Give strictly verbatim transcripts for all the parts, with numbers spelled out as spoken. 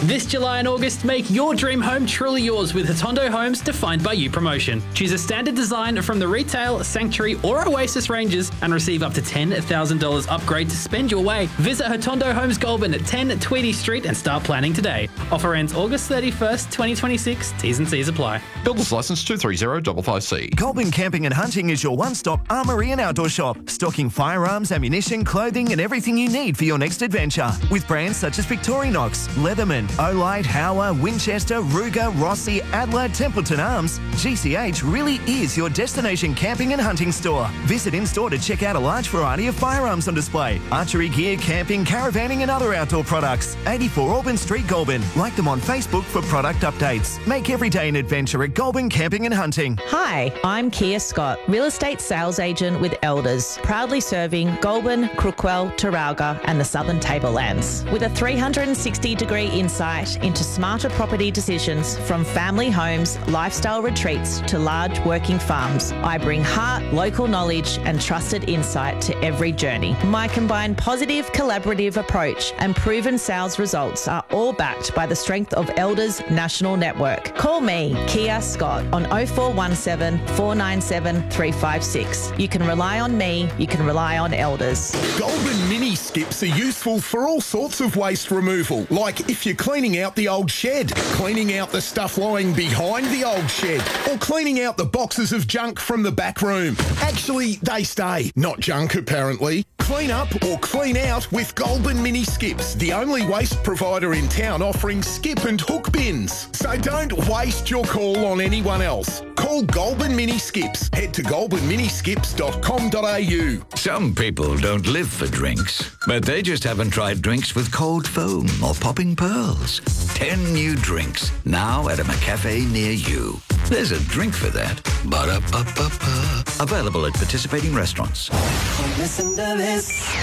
This July and August, make your dream home truly yours with Hotondo Homes Defined by You promotion. Choose a standard design from the Retail, Sanctuary or Oasis ranges and receive up to ten thousand dollars upgrade to spend your way. Visit Hotondo Homes Goulburn at ten Tweedy Street and start planning today. Offer ends August thirty-first, twenty twenty-six. T's and C's apply. Builder's Licence two three zero five five C. Goulburn Camping and Hunting is your one-stop armoury and outdoor shop, stocking firearms, ammunition, clothing and everything you need for your next adventure. With brands such as Victorinox, Leatherman, Olight, Hauer, Winchester, Ruger, Rossi, Adler, Templeton Arms, G C H really is your destination camping and hunting store. Visit in-store to check out a large variety of firearms on display, archery gear, camping, caravanning and other outdoor products. eighty-four Auburn Street, Goulburn. Like them on Facebook for product updates. Make every day an adventure at Goulburn Camping and Hunting. Hi, I'm Kia Scott, real estate sales agent with Elders, proudly serving Goulburn, Crookwell, Taralga and the Southern Tablelands. With a three hundred sixty degree insight into smarter property decisions from family homes, lifestyle retreats to large working farms, I bring heart, local knowledge and trusted insight to every journey. My combined positive, collaborative approach and proven sales results are all backed by the strength of Elders National Network. Call me, Kia Scott, on oh four one seven, four nine seven, three five six. You can rely on me, you can rely on Elders. Goulburn mini skips are useful for all sorts of waste removal, like if you're cleaning out the old shed, cleaning out the stuff lying behind the old shed, or cleaning out the boxes of junk from the back room. Actually, they stay, not junk apparently. Clean up or clean out with Goulburn Mini Skips, the only waste provider in town offering skip and hook bins. So don't waste your call on anyone else. Call Goulburn Mini Skips. Head to goulburn mini skips dot com dot a u. Some people don't live for drinks, but they just haven't tried drinks with cold foam or popping pearls. Ten new drinks, now at a McCafe near you. There's a drink for that. Ba-da-ba-ba-ba. Available at participating restaurants. Listen to this.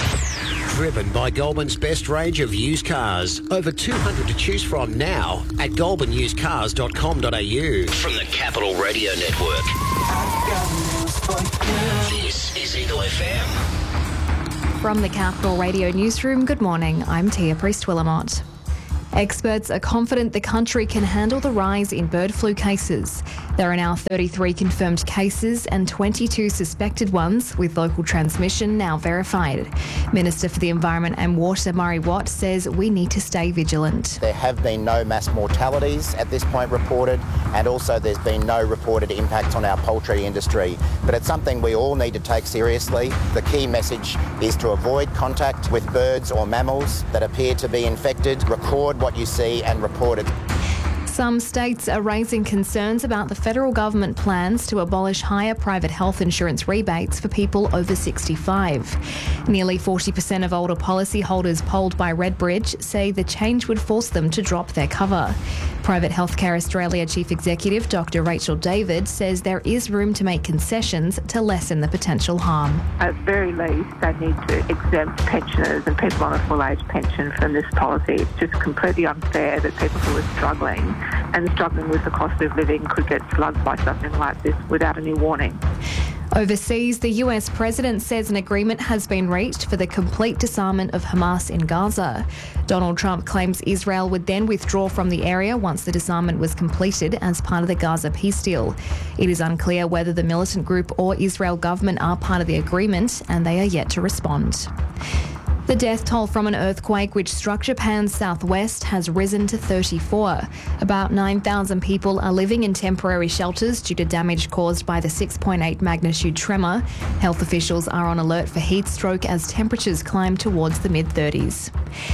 Driven by Goulburn's best range of used cars. Over two hundred to choose from now at goulburn used cars dot com dot a u. From the Capital Radio Network. This is Eagle F M. From the Capital Radio Newsroom, good morning. I'm Tia Priest-Willamott. Experts are confident the country can handle the rise in bird flu cases. There are now thirty-three confirmed cases and twenty-two suspected ones, with local transmission now verified. Minister for the Environment and Water, Murray Watt, says we need to stay vigilant. There have been no mass mortalities at this point reported, and also there's been no reported impact on our poultry industry. But it's something we all need to take seriously. The key message is to avoid contact with birds or mammals that appear to be infected. Record what you see and report it. Some states are raising concerns about the federal government plans to abolish higher private health insurance rebates for people over sixty-five. Nearly forty percent of older policyholders polled by Redbridge say the change would force them to drop their cover. Private Healthcare Australia Chief Executive Doctor Rachel David says there is room to make concessions to lessen the potential harm. At very least, they need to exempt pensioners and people on a full age pension from this policy. It's just completely unfair that people who are struggling and struggling with the cost of living could get slugged by something like this without any warning. Overseas, the U S president says an agreement has been reached for the complete disarmament of Hamas in Gaza. Donald Trump claims Israel would then withdraw from the area once the disarmament was completed as part of the Gaza peace deal. It is unclear whether the militant group or Israel government are part of the agreement, and they are yet to respond. The death toll from an earthquake which struck Japan's southwest has risen to thirty-four. About nine thousand people are living in temporary shelters due to damage caused by the six point eight magnitude tremor. Health officials are on alert for heat stroke as temperatures climb towards the mid thirties.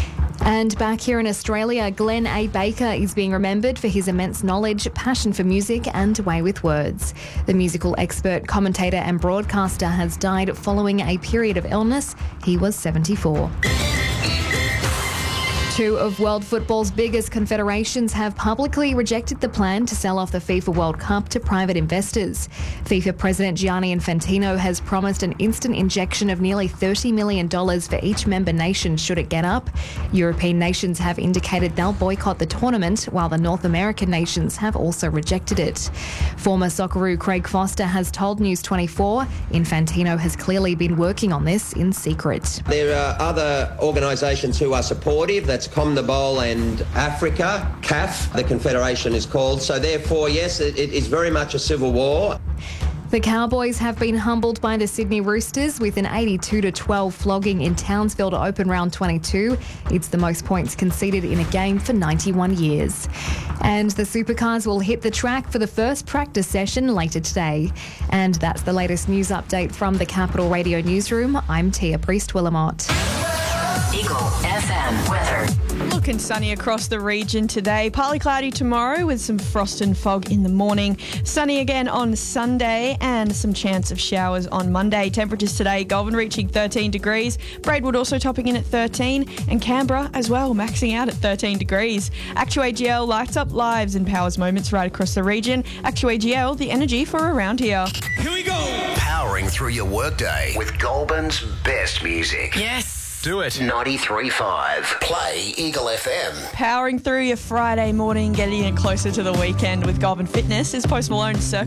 And back here in Australia, Glenn A. Baker is being remembered for his immense knowledge, passion for music and way with words. The musical expert, commentator and broadcaster has died following a period of illness. He was seventy-four. Two of world football's biggest confederations have publicly rejected the plan to sell off the FIFA World Cup to private investors. FIFA President Gianni Infantino has promised an instant injection of nearly thirty million dollars for each member nation should it get up. European nations have indicated they'll boycott the tournament, while the North American nations have also rejected it. Former Socceroo Craig Foster has told News twenty-four Infantino has clearly been working on this in secret. There are other organisations who are supportive that That's CONMEBOL and Africa, C A F, the confederation is called. So therefore, yes, it, it is very much a civil war. The Cowboys have been humbled by the Sydney Roosters with an eighty-two to twelve flogging in Townsville to open round twenty-two. It's the most points conceded in a game for ninety-one years. And the Supercars will hit the track for the first practice session later today. And that's the latest news update from the Capital Radio Newsroom. I'm Tia Priest-Willamot. Eagle F M weather. Looking sunny across the region today. Partly cloudy tomorrow with some frost and fog in the morning. Sunny again on Sunday and some chance of showers on Monday. Temperatures today, Goulburn reaching thirteen degrees. Braidwood also topping in at thirteen and Canberra as well, maxing out at thirteen degrees. ActuAGL lights up lives and powers moments right across the region. ActuAGL, the energy for around here. Here we go. Powering through your workday with Goulburn's best music. Yes. Do it. ninety-three point five. Play Eagle F M. Powering through your Friday morning, getting it closer to the weekend with Goulburn Fitness is Post Malone's Circuit.